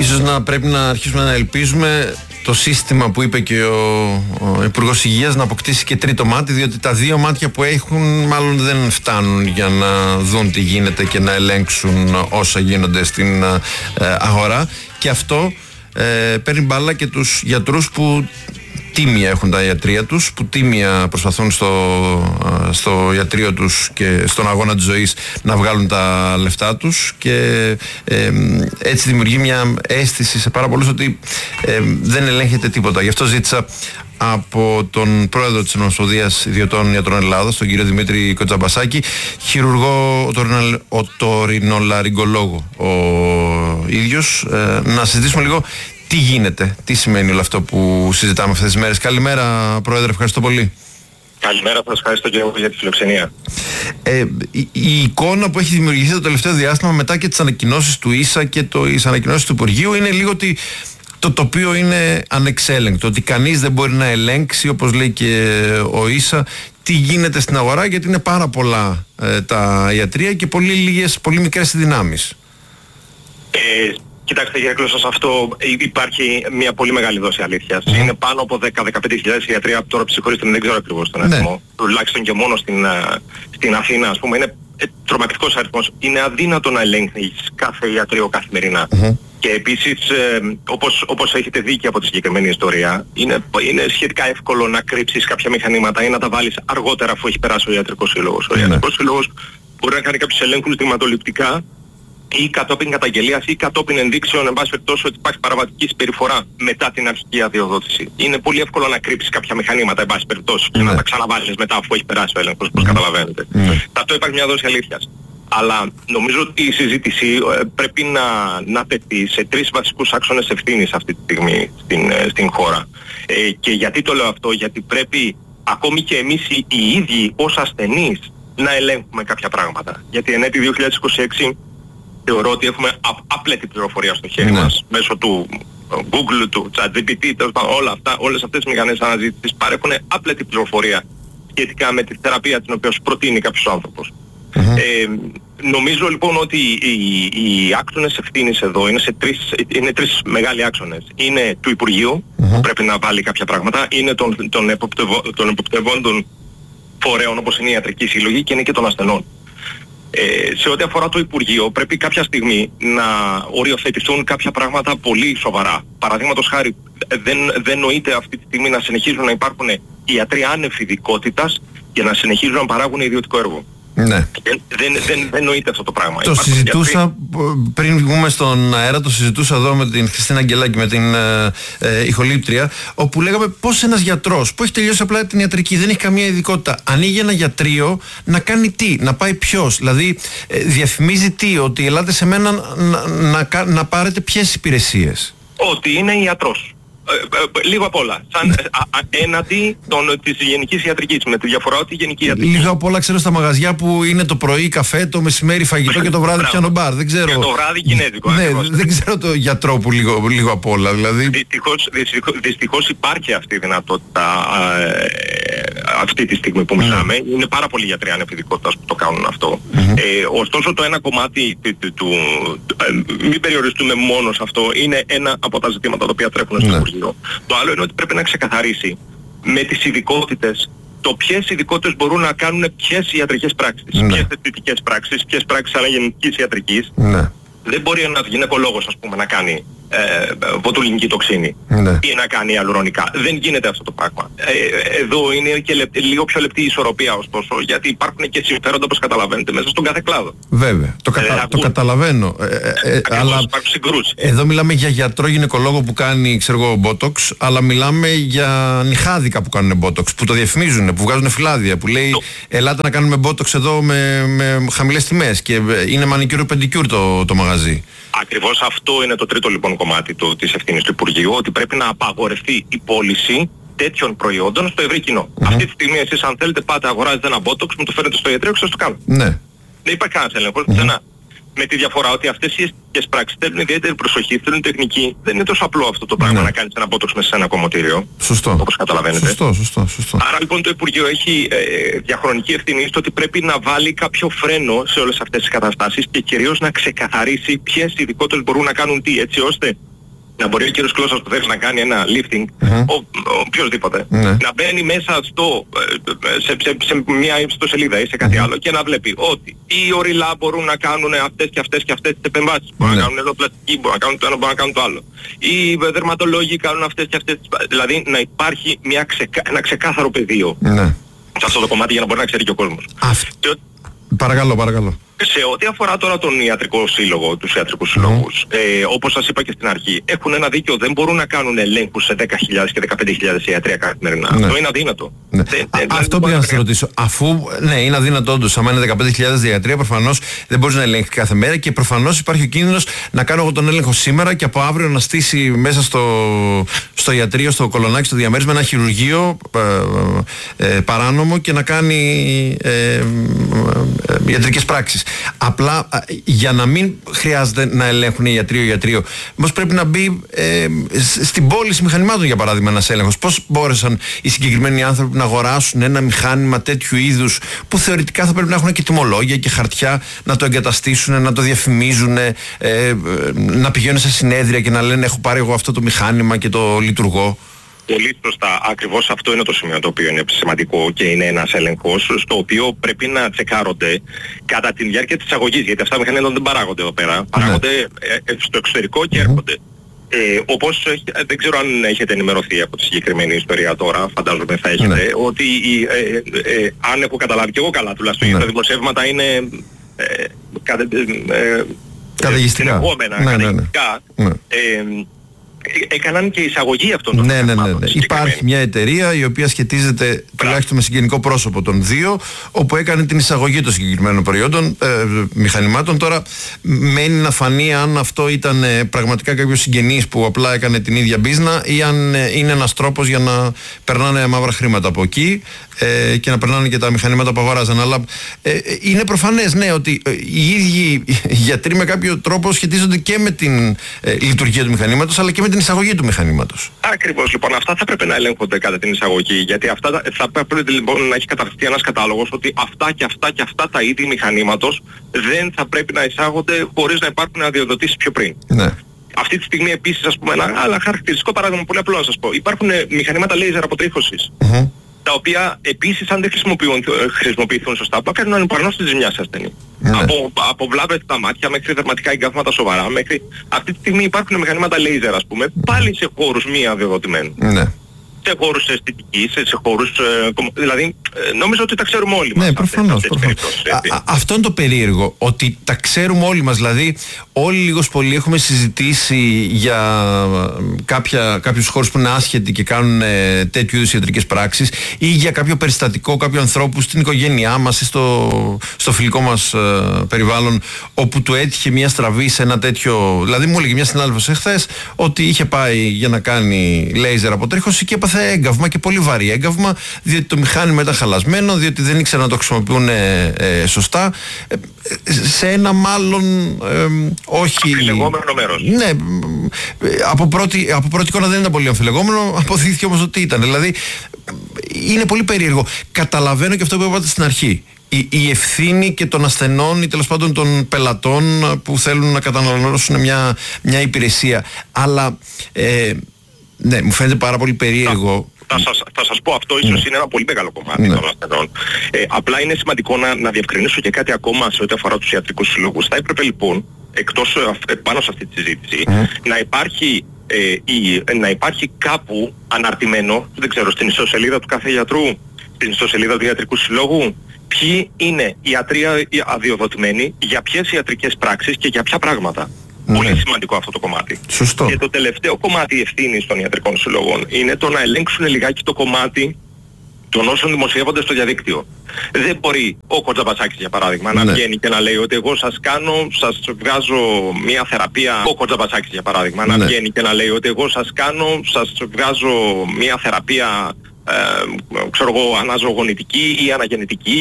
Ίσως να πρέπει να αρχίσουμε να ελπίζουμε το σύστημα που είπε και ο Υπουργός Υγείας να αποκτήσει και τρίτο μάτι, διότι τα δύο μάτια που έχουν μάλλον δεν φτάνουν για να δουν τι γίνεται και να ελέγξουν όσα γίνονται στην αγορά. Και αυτό παίρνει μπάλα και τους γιατρούς που τίμια έχουν τα ιατρεία τους, που τίμια προσπαθούν στο ιατρείο τους και στον αγώνα της ζωής να βγάλουν τα λεφτά τους, και έτσι δημιουργεί μια αίσθηση σε πάρα πολλούς ότι δεν ελέγχεται τίποτα. Γι' αυτό ζήτησα από τον πρόεδρο της Ομοσπονδίας Ιδιωτών Ιατρών Ελλάδας, τον κύριο Δημήτρη Κοτζαμπασάκη, χειρουργό οτορινολαριγκολόγο ο ίδιος, να συζητήσουμε λίγο τι γίνεται, τι σημαίνει όλο αυτό που συζητάμε αυτές τις μέρες. Καλημέρα, Πρόεδρε, ευχαριστώ πολύ. Καλημέρα, σας ευχαριστώ και εγώ για τη φιλοξενία. Η εικόνα που έχει δημιουργηθεί το τελευταίο διάστημα μετά και τις ανακοινώσεις του ΙΣΑ και τις ανακοινώσεις του Υπουργείου είναι λίγο ότι το τοπίο είναι ανεξέλεγκτο, ότι κανείς δεν μπορεί να ελέγξει, όπως λέει και ο ΙΣΑ, τι γίνεται στην αγορά, γιατί είναι πάρα πολλά τα ιατρεία και πολύ μικρές οι δυνάμεις. Κοιτάξτε, για έκλωσα σε αυτό υπάρχει μια πολύ μεγάλη δόση αλήθειας. Είναι πάνω από 10-15.000 ιατρεία, τώρα ψυχωρήστε, δεν ξέρω ακριβώς τον αριθμό. Τουλάχιστον και μόνο στην Αθήνα, ας πούμε, είναι τρομακτικός αριθμός. Είναι αδύνατο να ελέγχεις κάθε ιατρείο καθημερινά. Και επίσης, όπως έχετε δει και από τη συγκεκριμένη ιστορία, είναι σχετικά εύκολο να κρύψεις κάποια μηχανήματα ή να τα βάλεις αργότερα αφού έχει περάσει ο ιατρικός σύλλογος. Ο ιατρικός σύλλογος μπορεί να κάνει κάποιους ελέγχους δειγματοληπτικά ή κατόπιν καταγγελίας ή κατόπιν ενδείξεων, εν πάση περιπτώσει, ότι υπάρχει παραβατική συμπεριφορά μετά την αρχική αδειοδότηση. Είναι πολύ εύκολο να κρύψεις κάποια μηχανήματα, εν πάση περιπτώσει, και να τα ξαναβάλεις μετά αφού έχει περάσει ο έλεγχος, όπως καταλαβαίνετε. Αυτό υπάρχει μια δόση αλήθειας. Αλλά νομίζω ότι η συζήτηση πρέπει να τεθεί σε τρεις βασικούς άξονες ευθύνης αυτή τη στιγμή στην χώρα. Και γιατί το λέω αυτό? Γιατί πρέπει ακόμη και εμείς οι ίδιοι ως ασθενείς να ελέγχουμε κάποια πράγματα. Γιατί εν έτη 2026 θεωρώ ότι έχουμε άπλετη πληροφορία στο χέρι μας μέσω του Google, του ChatGPT, όλες αυτές τις μηχανές αναζήτησης παρέχουν άπλετη πληροφορία σχετικά με τη θεραπεία την οποία σου προτείνει κάποιος άνθρωπος. Νομίζω λοιπόν ότι οι άξονες ευθύνης εδώ είναι τρεις μεγάλοι άξονες. Είναι του Υπουργείου που πρέπει να βάλει κάποια πράγματα, είναι των εποπτευόντων φορέων όπως είναι η ιατρική σύλλογη και είναι και των ασθενών. Σε ό,τι αφορά το Υπουργείο, πρέπει κάποια στιγμή να οριοθετηθούν κάποια πράγματα πολύ σοβαρά. Παραδείγματος χάρη, δεν νοείται αυτή τη στιγμή να συνεχίζουν να υπάρχουν ιατροί άνευ ειδικότητας και να συνεχίζουν να παράγουν ιδιωτικό έργο. Ναι. Δεν νοείται αυτό το πράγμα. Το συζητούσα πριν βγούμε στον αέρα, το συζητούσα εδώ με την Χριστίνα Αγγελάκη, με την ηχολήπτρια, όπου λέγαμε πώς ένας γιατρός που έχει τελειώσει απλά την ιατρική, δεν έχει καμία ειδικότητα, ανοίγει ένα γιατρείο να κάνει τι, να πάει ποιος, δηλαδή διαφημίζει τι, ότι ελάτε σε μένα να πάρετε ποιες υπηρεσίες? Ότι είναι ιατρός. Λίγο απ' όλα. Έναντι της γενικής ιατρικής. Με τη διαφορά ότι η γενική ιατρική. Λίγο απ' όλα ξέρω στα μαγαζιά που είναι το πρωί καφέ, το μεσημέρι φαγητό και το βράδυ πιάνο μπαρ. Δεν ξέρω. Και το βράδυ κινέζικο. Ναι, δεν ξέρω το γιατρό που λίγο απ' όλα. Δηλαδή. Δυστυχώς υπάρχει αυτή η δυνατότητα αυτή τη στιγμή που μιλάμε. Είναι πάρα πολλοί γιατροί ανεπιδικότητας που το κάνουν αυτό. Ωστόσο το ένα κομμάτι μην περιοριστούμε μόνο σε αυτό, είναι ένα από τα ζητήματα τα οποία τρέχουν στο Υπουργείο. Το άλλο είναι ότι πρέπει να ξεκαθαρίσει με τις ειδικότητες το ποιες ειδικότητες μπορούν να κάνουν ποιες ιατρικές πράξεις, ποιες αισθητικές πράξεις, ποιες πράξεις αναγεννητικής ιατρικής. Δεν μπορεί ένας γυναικολόγος, ας πούμε, να κάνει βοτουλινική τοξίνη ή να κάνει αλουρονικά. Δεν γίνεται αυτό το πράγμα. Εδώ είναι και λίγο πιο λεπτή η ισορροπία, ωστόσο, γιατί υπάρχουν και συμφέροντα, όπως καταλαβαίνετε, μέσα στον κάθε κλάδο. Βέβαια, το καταλαβαίνω. Αλλά υπάρχουν συγκρούσεις. Εδώ μιλάμε για γιατρό γυναικολόγο που κάνει, ξέρω εγώ, botox, αλλά μιλάμε για νυχάδικα που κάνουν botox, που το διαφημίζουν, που βγάζουν φυλάδια, που λέει ελάτε να κάνουμε botox εδώ με χαμηλές τιμές, και είναι μανικιούρ πεντικιούρ το μαγαζί. Ακριβώς αυτό είναι το τρίτο λοιπόν κομμάτι της ευθύνης του Υπουργείου, ότι πρέπει να απαγορευτεί η πώληση τέτοιων προϊόντων στο ευρύ κοινό. Αυτή τη στιγμή εσείς αν θέλετε πάτε αγοράζετε ένα botox, μου το φέρετε στο ιατρείο και σας το κάνω. Δεν υπάρχει κανένας έλεγχος, πουθενά. Με τη διαφορά ότι αυτές οι αισθητικές πράξεις θέλουν ιδιαίτερη προσοχή, θέλουν τεχνική. Δεν είναι τόσο απλό αυτό το πράγμα να κάνεις ένα botox μέσα σε ένα κομμωτήριο. Σωστό. Όπως καταλαβαίνετε. Σωστό. Άρα λοιπόν το Υπουργείο έχει διαχρονική ευθύνη στο ότι πρέπει να βάλει κάποιο φρένο σε όλες αυτές τις καταστάσεις και κυρίως να ξεκαθαρίσει ποιες ειδικότητες μπορούν να κάνουν τι, έτσι ώστε να μπορεί ο κύριος Κλώσσας που θέλει να κάνει ένα lifting, οποιοσδήποτε, να μπαίνει μέσα σε μια ιστοσελίδα ή σε κάτι άλλο και να βλέπει ότι οι οριλά μπορούν να κάνουν αυτές και αυτές και αυτές τις επεμβάσεις. Μπορούν να κάνουν εδωπλαστική, μπορούν να κάνουν το ένα, μπορούν να κάνουν το άλλο. Οι δερματολόγοι κάνουν αυτές και αυτές. Δηλαδή να υπάρχει ένα ξεκάθαρο πεδίο σε αυτό το κομμάτι για να μπορεί να ξέρει και ο κόσμος. Παρακαλώ. Σε ό,τι αφορά τώρα τον ιατρικό σύλλογο, τους ιατρικούς συλλόγους, όπως σας είπα και στην αρχή, έχουν ένα δίκιο, δεν μπορούν να κάνουν ελέγχους σε 10.000 και 15.000 ιατρία καθημερινά. Αυτό είναι αδύνατο. Αυτό πήγα να σας ρωτήσω. Αφού είναι αδύνατο όντως, άμα είναι 15.000 διατρία, προφανώς δεν μπορείς να ελέγχει κάθε μέρα και προφανώς υπάρχει ο κίνδυνος να κάνω εγώ τον έλεγχο σήμερα και από αύριο να στήσει μέσα στο ιατρείο, στο Κολονάκι, στο διαμέρισμα ένα χειρουργείο παράνομο και να κάνει ιατρικές πράξεις. Απλά για να μην χρειάζεται να ελέγχουν ιατρείο, μήπως πρέπει να μπει στην πώληση μηχανημάτων, για παράδειγμα, ένας έλεγχος. Πώς μπόρεσαν οι συγκεκριμένοι άνθρωποι να αγοράσουν ένα μηχάνημα τέτοιου είδους που θεωρητικά θα πρέπει να έχουν και τιμολόγια και χαρτιά, να το εγκαταστήσουν, να το διαφημίζουν, να πηγαίνουν σε συνέδρια και να λένε έχω πάρει εγώ αυτό το μηχάνημα και το λειτουργώ. Πολύ σωστά. Ακριβώς αυτό είναι το σημείο το οποίο είναι σημαντικό και είναι ένας έλεγχος στο οποίο πρέπει να τσεκάρονται κατά τη διάρκεια της εισαγωγής, γιατί αυτά μηχανήματα δεν παράγονται εδώ πέρα. Παράγονται στο εξωτερικό και έρχονται. Όπως δεν ξέρω αν έχετε ενημερωθεί από τη συγκεκριμένη ιστορία τώρα, φαντάζομαι θα έχετε, ότι αν έχω καταλάβει και εγώ καλά τουλάχιστον, τα δημοσιεύματα είναι καταιγιστικά. Έκαναν και εισαγωγή αυτών των μηχανημάτων. Υπάρχει μια εταιρεία η οποία σχετίζεται τουλάχιστον με συγγενικό πρόσωπο των δύο, όπου έκανε την εισαγωγή των συγκεκριμένων προϊόντων, μηχανημάτων. Τώρα μένει να φανεί αν αυτό ήταν πραγματικά κάποιος συγγενής που απλά έκανε την ίδια μπίζνα ή αν είναι ένας τρόπος για να περνάνε μαύρα χρήματα από εκεί και να περνάνε και τα μηχανήματα που αγοράζαν. Αλλά είναι προφανές, ότι οι ίδιοι γιατροί με κάποιο τρόπο σχετίζονται και με την λειτουργία του μηχανήματος αλλά και με την εισαγωγή του μηχανήματος. Ακριβώς, λοιπόν, αυτά θα πρέπει να ελέγχονται κατά την εισαγωγή, γιατί αυτά θα πρέπει λοιπόν να έχει καταρτιστεί ένας κατάλογος ότι αυτά και αυτά και αυτά τα είδη μηχανήματος δεν θα πρέπει να εισάγονται χωρίς να υπάρχουν αδειοδοτήσεις πιο πριν. Αυτή τη στιγμή επίσης, ας πούμε, ένα άλλο χαρακτηριστικό παράδειγμα, πολύ απλό να σας πω. Υπάρχουν μηχανήματα λέιζερ αποτρίχωσης, τα οποία επίσης αν δεν χρησιμοποιηθούν σωστά, θα κάνουν ανεπαρνώστηση της ζημιάς ασθενή. Από βλάβες στα μάτια μέχρι δερματικά εγκάθματα σοβαρά, μέχρι αυτή τη στιγμή υπάρχουν μηχανήματα λέιζερ, ας πούμε, πάλι σε χώρους μη αδειοδοτημένους. Σε χώρους αισθητικής, σε χώρους, δηλαδή νομίζω ότι τα ξέρουμε όλοι μας. Ναι, προφανώς. Αυτό είναι το περίεργο, ότι τα ξέρουμε όλοι μας, δηλαδή όλοι λίγος πολύ έχουμε συζητήσει για κάποιους χώρους που είναι άσχετοι και κάνουν τέτοιου είδους ιατρικές πράξεις ή για κάποιο περιστατικό κάποιου ανθρώπου στην οικογένειά μας ή στο φιλικό μας περιβάλλον όπου του έτυχε μια στραβή σε ένα τέτοιο, δηλαδή μου έλεγε μια συνάδελφος εχθές ότι είχε πάει για να κάνει λέιζερ αποτρίχωση και έπαθε έγκαυμα και πολύ βαρύ έγκαυμα, διότι το μηχάνημα ήταν χαλασμένο, διότι δεν ήξεραν να το χρησιμοποιούν σωστά, σε ένα μάλλον όχι... αμφιλεγόμενο μέρος. Ναι, από πρώτη εικόνα δεν ήταν πολύ αμφιλεγόμενο, αποδείχθηκε όμως ότι ήταν. Δηλαδή είναι πολύ περίεργο. Καταλαβαίνω και αυτό που είπατε στην αρχή. Η ευθύνη και των ασθενών ή τέλος πάντων των πελατών που θέλουν να καταναλώσουν μια υπηρεσία. Αλλά ναι, μου φαίνεται πάρα πολύ περίεργο. Θα σας πω, αυτό ίσως είναι ένα πολύ μεγάλο κομμάτι των ασθενών. Απλά είναι σημαντικό να διευκρινίσω και κάτι ακόμα σε ό,τι αφορά τους ιατρικούς συλλόγους. Θα έπρεπε λοιπόν, εκτός πάνω σε αυτή τη συζήτηση, να υπάρχει κάπου αναρτημένο, δεν ξέρω, στην ιστοσελίδα του κάθε γιατρού, στην ιστοσελίδα του ιατρικού συλλόγου, ποιοι είναι οι ιατροί αδειοδοτημένοι, για ποιες ιατρικές πράξεις και για ποια πράγματα. Πολύ σημαντικό αυτό το κομμάτι. Σωστό. Και το τελευταίο κομμάτι ευθύνης των ιατρικών συλλογών είναι το να ελέγξουν λιγάκι το κομμάτι των όσων δημοσιεύονται στο διαδίκτυο. Δεν μπορεί ο Κοτζαμπασάκης, για παράδειγμα, να βγαίνει και να λέει ότι εγώ σας βγάζω μια θεραπεία. Ο Κοτζαμπασάκης, για παράδειγμα, να βγαίνει και να λέει ότι εγώ σας βγάζω μια θεραπεία, ξέρω εγώ, αναζωογονητική ή αναγεννητική